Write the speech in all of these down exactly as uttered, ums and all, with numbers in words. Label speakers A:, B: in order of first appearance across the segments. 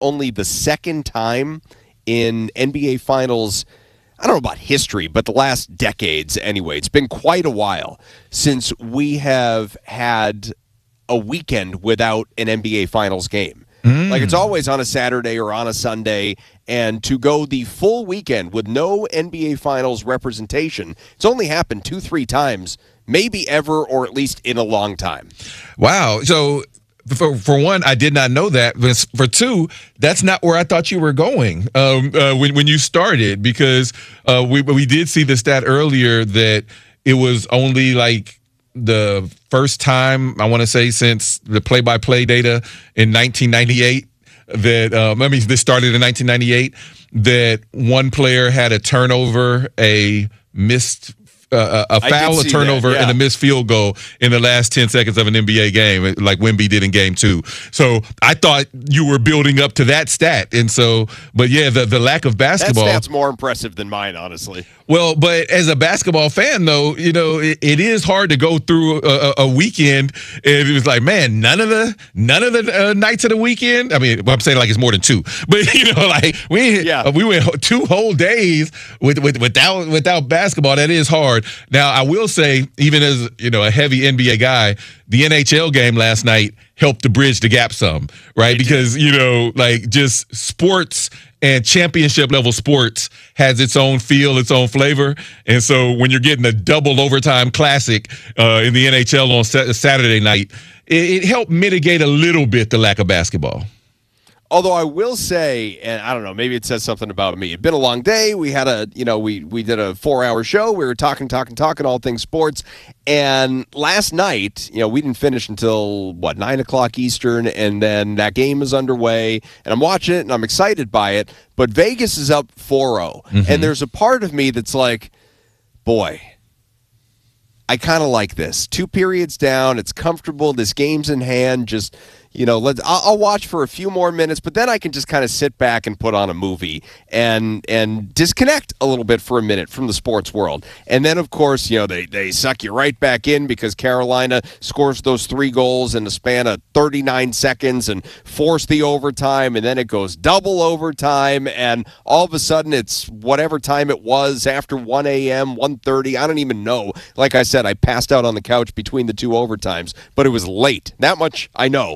A: only the second time in N B A Finals, I don't know about history, but the last decades anyway. It's been quite a while since we have had a weekend without an N B A Finals game. Mm. Like, it's always on a Saturday or on a Sunday, and to go the full weekend with no N B A Finals representation, it's only happened two, three times, maybe ever, or at least in a long time.
B: Wow. So, for, for one, I did not know that. But for two, that's not where I thought you were going um, uh, when, when you started, because uh, we, we did see the stat earlier that it was only like the first time, I want to say, since the play-by-play data in nineteen ninety-eight that, um, I mean, this started in nineteen ninety-eight, that one player had a turnover, a missed Uh, a foul, a turnover, that, yeah. and a missed field goal in the last ten seconds of an N B A game, like Wemby did in game two. So I thought you were building up to that stat. And so, but yeah, the, the lack of basketball.
A: That stat's more impressive than mine, honestly.
B: Well, but as a basketball fan, though, you know, it, it is hard to go through a, a weekend and it was like, man, none of the none of the uh, nights of the weekend. I mean, I'm saying like it's more than two, but you know, like we yeah. uh, we went two whole days with, with without without basketball. That is hard. Now, I will say, even as, you know, a heavy N B A guy, the N H L game last night helped to bridge the gap some, right? Because, you know, like just sports and championship level sports has its own feel, its own flavor. And so when you're getting a double overtime classic uh, in the N H L on sa- Saturday night, it, it helped mitigate a little bit the lack of basketball.
A: Although I will say, and I don't know, maybe it says something about me. It's been a long day. We had a, you know, we we did a four-hour show. We were talking, talking, talking, all things sports. And last night, you know, we didn't finish until, what, nine o'clock Eastern, and then that game is underway. And I'm watching it, and I'm excited by it. But Vegas is up four oh. Mm-hmm. And there's a part of me that's like, boy, I kind of like this. Two periods down. It's comfortable. This game's in hand. Just... You know, let's. I'll, I'll watch for a few more minutes, but then I can just kind of sit back and put on a movie and and disconnect a little bit for a minute from the sports world. And then, of course, you know, they, they suck you right back in because Carolina scores those three goals in the span of thirty-nine seconds and force the overtime, and then it goes double overtime, and all of a sudden it's whatever time it was after one a.m., one thirty. I don't even know. Like I said, I passed out on the couch between the two overtimes, but it was late. That much I know.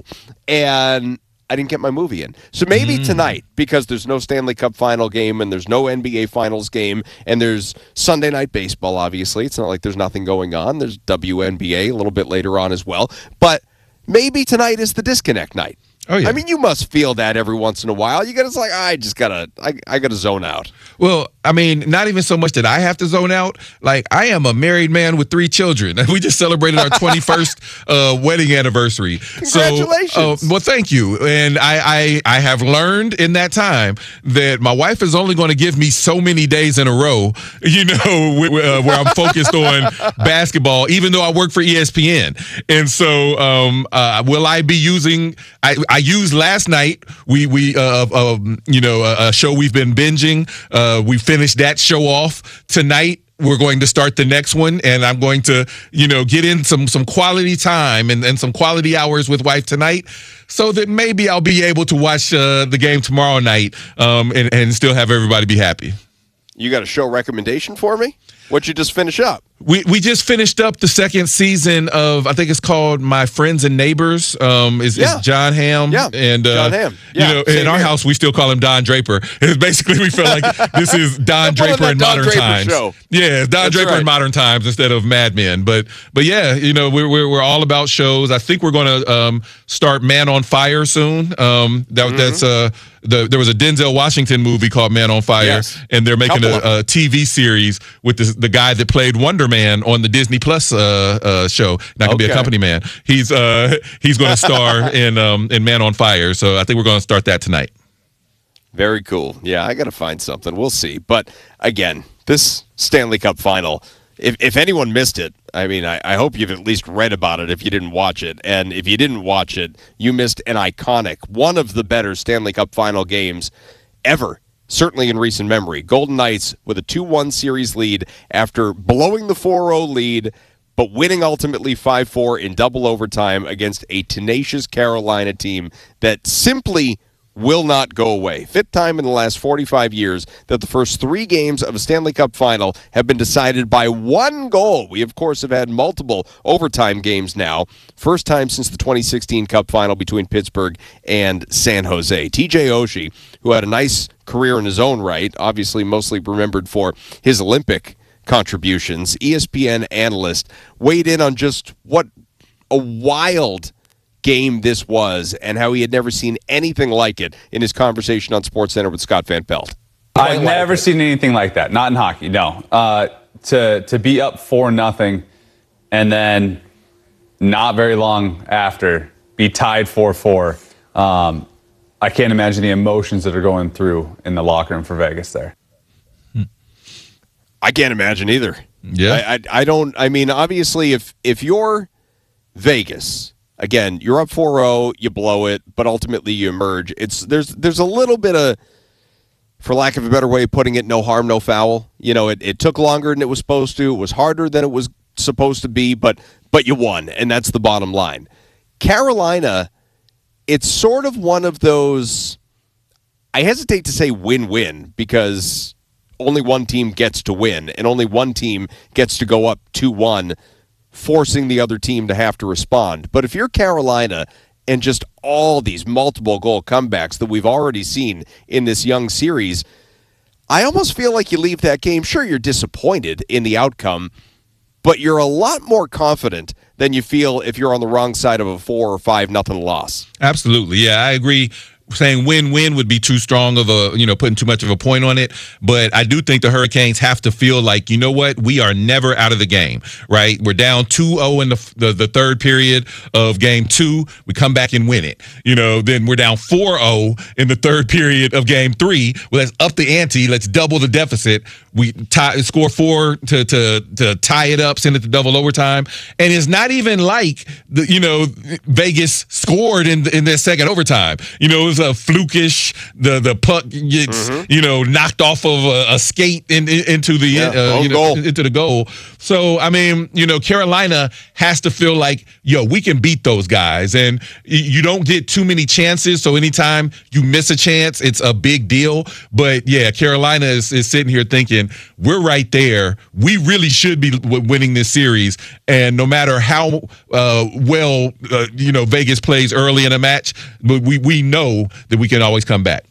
A: And I didn't get my movie in. So maybe mm. tonight, because there's no Stanley Cup final game and there's no N B A Finals game and there's Sunday Night Baseball, obviously. It's not like there's nothing going on. There's W N B A a little bit later on as well. But maybe tonight is the disconnect night. Oh, yeah. I mean, you must feel that every once in a while. You got to like, I just gotta, I, I gotta zone out.
B: Well, I mean, not even so much that I have to zone out. Like, I am a married man with three children. We just celebrated our twenty-first uh, wedding anniversary.
A: Congratulations!
B: So, uh, well, thank you. And I, I, I have learned in that time that my wife is only going to give me so many days in a row. You know, uh, where I'm focused on basketball, even though I work for E S P N. And so, um, uh, will I be using? I, I used last night. We we uh, uh you know a, a show we've been binging. Uh, we finished that show off tonight. We're going to start the next one, and I'm going to you know get in some some quality time and, and some quality hours with wife tonight, so that maybe I'll be able to watch uh, the game tomorrow night um, and and still have everybody be happy.
A: You got a show recommendation for me? What'd you just finish up?
B: We we just finished up the second season of, I think it's called My Friends and Neighbors. Um, is yeah. John Hamm.
A: Yeah,
B: and, uh,
A: John Hamm. Yeah,
B: you know, in our here. house, we still call him Don Draper. It's basically, we feel like this is Don Draper in
A: Don
B: modern
A: Draper
B: times.
A: Show.
B: Yeah, Don
A: That's
B: Draper
A: right.
B: in modern times instead of Mad Men. But but yeah, you know, we're we're, we're all about shows. I think we're going to um, start Man on Fire soon. Um, that mm-hmm. that's uh the there was a Denzel Washington movie called Man on Fire,
A: yes.
B: and they're making a, a T V series with this, the guy that played Wonder Man on the Disney Plus uh, uh, show. Not gonna okay. be a company man. He's uh, he's going to star in um, in Man on Fire. So I think we're going to start that tonight.
A: Very cool. Yeah, I got to find something. We'll see. But again, this Stanley Cup final. If if anyone missed it, I mean, I, I hope you've at least read about it if you didn't watch it. And if you didn't watch it, you missed an iconic, one of the better Stanley Cup final games ever, certainly in recent memory. Golden Knights with a two one series lead after blowing the four oh lead, but winning ultimately five four in double overtime against a tenacious Carolina team that simply will not go away. Fifth time in the last forty-five years that the first three games of a Stanley Cup final have been decided by one goal. We, of course, have had multiple overtime games now. First time since the twenty sixteen Cup final between Pittsburgh and San Jose. T J Oshie, who had a nice career in his own right, obviously mostly remembered for his Olympic contributions, E S P N analyst, weighed in on just what a wild game this was and how he had never seen anything like it in his conversation on SportsCenter with Scott Van Pelt.
C: I've never like seen anything like that. Not in hockey, no. Uh, to to be up four nothing and then not very long after be tied four four. Um, I can't imagine the emotions that are going through in the locker room for Vegas there.
A: I can't imagine either.
B: Yeah,
A: I, I, I don't. I mean, obviously, if if you're Vegas, again, you're up four oh, you blow it, but ultimately you emerge. It's there's there's a little bit of, for lack of a better way of putting it, no harm, no foul. You know, it, it took longer than it was supposed to. It was harder than it was supposed to be, but but you won, and that's the bottom line. Carolina, it's sort of one of those, I hesitate to say win-win, because only one team gets to win, and only one team gets to go up two one, forcing the other team to have to respond. But if you're Carolina and just all these multiple goal comebacks that we've already seen in this young series, I almost feel like you leave that game, sure, you're disappointed in the outcome, but you're a lot more confident than you feel if you're on the wrong side of a four or five nothing loss.
B: Absolutely. Yeah, I agree. Saying win-win would be too strong of a, you know, putting too much of a point on it. But I do think the Hurricanes have to feel like, you know what, we are never out of the game, right? We're down two oh in the, the the third period of game two. We come back and win it. You know, then we're down four oh in the third period of game three. Well, let's up the ante. Let's double the deficit. We tie, score four to to to tie it up, send it to double overtime. And it's not even like, the, you know, Vegas scored in in their second overtime. You know, it was a flukish, the the puck gets mm-hmm. you know knocked off of a, a skate in, in, into the
A: yeah,
B: uh, you know goal. into the goal. So I mean, you know, Carolina has to feel like, yo, we can beat those guys, and you don't get too many chances. So anytime you miss a chance, it's a big deal. But yeah, Carolina is, is sitting here thinking, we're right there. We really should be w- winning this series, and no matter how uh, well uh, you know Vegas plays early in a match, but we we know that we can always come back.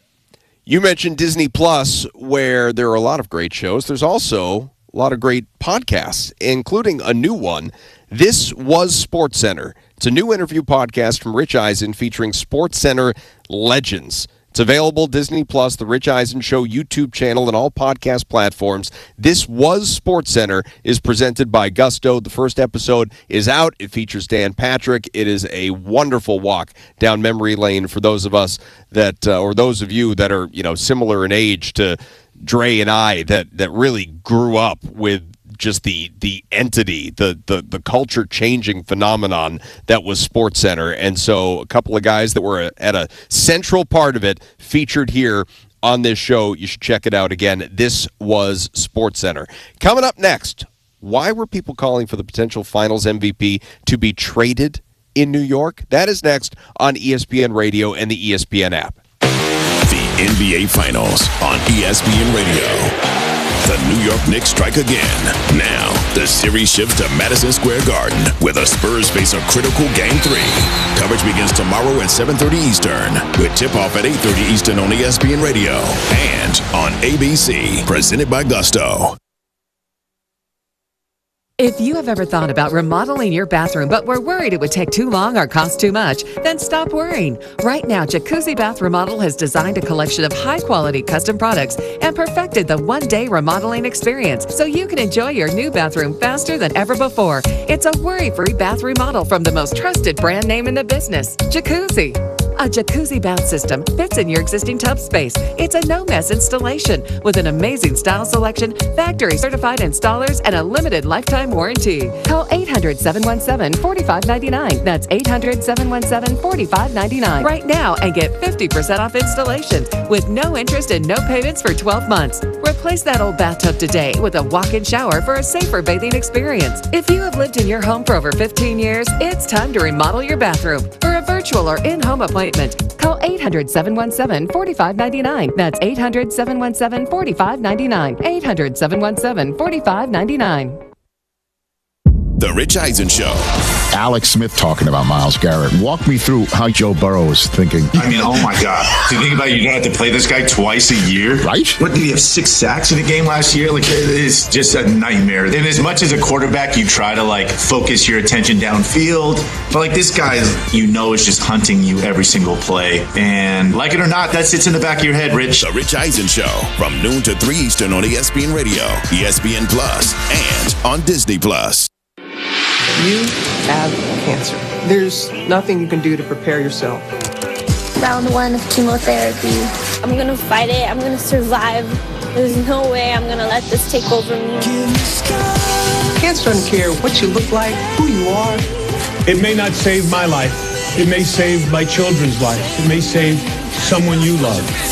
A: You mentioned Disney Plus, where there are a lot of great shows. There's also a lot of great podcasts, including a new one. This Was SportsCenter. It's a new interview podcast from Rich Eisen featuring SportsCenter legends. It's available Disney Plus, the Rich Eisen Show YouTube channel, and all podcast platforms. This Was SportsCenter is presented by Gusto. The first episode is out. It features Dan Patrick. It is a wonderful walk down memory lane for those of us that, uh, or those of you that are, you know, similar in age to Dre and I, that that really grew up with just the the entity, the the the culture changing phenomenon that was SportsCenter. And so a couple of guys that were at a central part of it featured here on this show. You should check it out again. This Was SportsCenter. Coming up next, why were people calling for the potential Finals M V P to be traded in New York? That is next on E S P N Radio and the E S P N app.
D: The N B A Finals on E S P N Radio. The New York Knicks strike again. Now, the series shifts to Madison Square Garden, where the Spurs face a critical Game three. Coverage begins tomorrow at seven thirty Eastern, with tip-off at eight thirty Eastern on E S P N Radio and on A B C, presented by Gusto.
E: If you have ever thought about remodeling your bathroom but were worried it would take too long or cost too much, then stop worrying. Right now, Jacuzzi Bath Remodel has designed a collection of high-quality custom products and perfected the one-day remodeling experience so you can enjoy your new bathroom faster than ever before. It's a worry-free bath remodel from the most trusted brand name in the business, Jacuzzi. A jacuzzi bath system fits in your existing tub space. It's a no-mess installation with an amazing style selection, factory-certified installers, and a limited lifetime warranty. Call eight hundred, seven one seven, four five nine nine. That's eight hundred, seven one seven, four five nine nine right now and get fifty percent off installation with no interest and no payments for twelve months. Replace that old bathtub today with a walk-in shower for a safer bathing experience. If you have lived in your home for over fifteen years, it's time to remodel your bathroom. For a virtual or in-home appointment, Call eight hundred, seven one seven, four five nine nine. That's eight hundred, seven one seven, four five nine nine. eight hundred, seven one seven, four five nine nine.
D: The Rich Eisen Show.
F: Alex Smith talking about Myles Garrett. Walk me through how Joe Burrow is thinking.
G: I mean, oh my God. To think about it, you're going to have to play this guy twice a year?
F: Right?
G: What, did he have six sacks in the game last year? Like, it is just a nightmare. And as much as a quarterback, you try to, like, focus your attention downfield. But, like, this guy, you know, is just hunting you every single play. And, like it or not, that sits in the back of your head, Rich.
D: The Rich Eisen Show from noon to three Eastern on E S P N Radio, E S P N Plus, and on Disney Plus.
H: You have cancer. There's nothing you can do to prepare yourself.
I: Round one of chemotherapy. I'm gonna fight it. I'm gonna survive. There's no way I'm gonna let this take over me.
H: Cancer doesn't care what you look like, who you are.
J: It may not save my life. It may save my children's life. It may save someone you love.